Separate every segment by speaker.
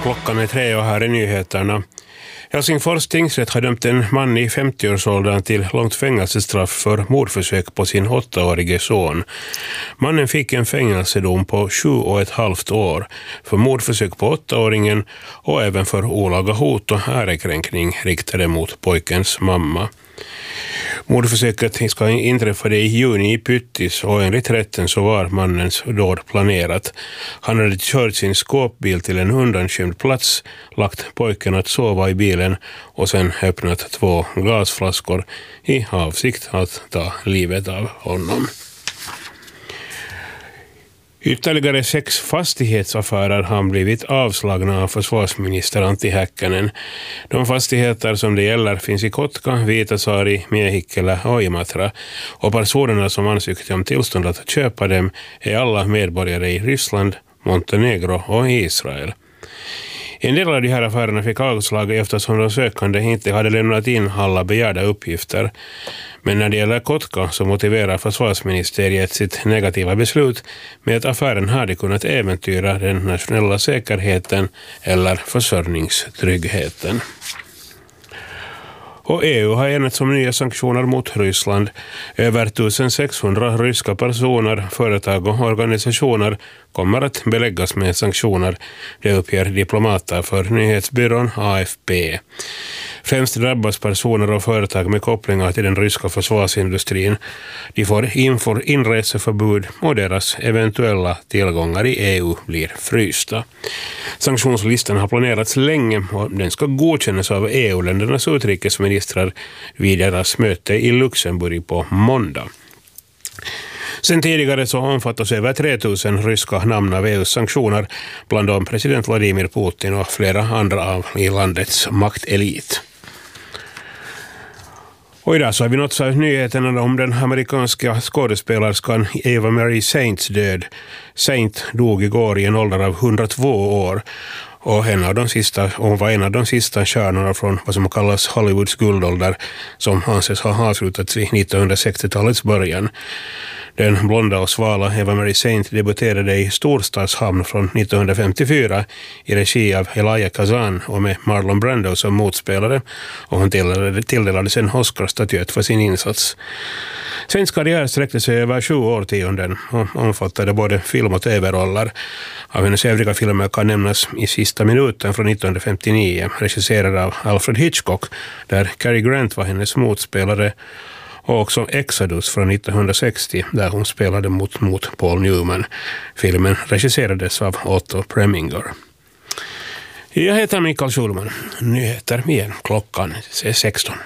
Speaker 1: Klockan är 3 och här är nyheterna. Helsingfors tingsrätt har dömt en man i 50-årsåldern till långt fängelsestraff för mordförsök på sin 8-årige son. Mannen fick en fängelsedom på 7,5 år för mordförsök på 8-åringen och även för olaga hot och ärekränkning riktade mot pojkens mamma. Mordförsöket ska inträffade i juni i Pyttis och enligt rätten så var mannens dåd planerat. Han hade kört sin skåpbil till en undanskymd plats, lagt pojken att sova i bilen och sen öppnat 2 gasflaskor i avsikt att ta livet av honom. Ytterligare 6 fastighetsaffärer har blivit avslagna av försvarsminister Antti Häkkänen. De fastigheter som det gäller finns i Kotka, Viitasaari, Miehikkälä och Imatra. Och personerna som ansökt om tillstånd att köpa dem är alla medborgare i Ryssland, Montenegro och Israel. En del av de här affärerna fick avslag eftersom de sökande inte hade lämnat in alla begärda uppgifter. Men när det gäller Kotka så motiverar försvarsministeriet sitt negativa beslut med att affären hade kunnat äventyra den nationella säkerheten eller försörjningstryggheten. Och EU har enats om nya sanktioner mot Ryssland. Över 1600 ryska personer, företag och organisationer kommer att beläggas med sanktioner. Det uppger diplomater för nyhetsbyrån AFP. Främst drabbas personer och företag med kopplingar till den ryska försvarsindustrin. De får inreseförbud och deras eventuella tillgångar i EU blir frysta. Sanktionslistan har planerats länge och den ska godkännas av EU-ländernas utrikesministrar vid deras möte i Luxemburg på måndag. Sen tidigare så omfattas över 3000 ryska namn av EUs sanktioner, bland dem president Vladimir Putin och flera andra av i landets maktelit. Och idag så har vi nåtts av nyheterna om den amerikanska skådespelerskan Eva Marie Saints död. Saint dog igår i en ålder av 102 år. Och hon var en av de sista stjärnorna från vad som kallas Hollywoods guldålder som anses ha avslutats vid 1960-talets början. Den blonda och svala Eva Marie Saint debuterade i Storstadshamn från 1954 i regi av Elia Kazan och med Marlon Brando som motspelare, och hon tilldelades en Oscar-statyett för sin insats. Saints karriär sträckte sig över 7 årtionden och omfattade både film- och tv-roller. Av hennes övriga filmer kan nämnas I sista minuten från 1959, regisserad av Alfred Hitchcock, där Cary Grant var hennes motspelare, och också Exodus från 1960 där hon spelade mot Paul Newman. Filmen regisserades av Otto Preminger. Jag heter Mikael Schulman. Nyheter igen. Klockan är 16.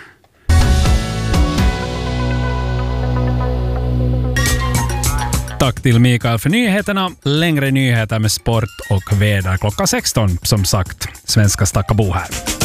Speaker 2: Tack till Mikael för nyheterna. Längre nyheter med sport och väder klockan 16. Som sagt, Svenska Stackabo här.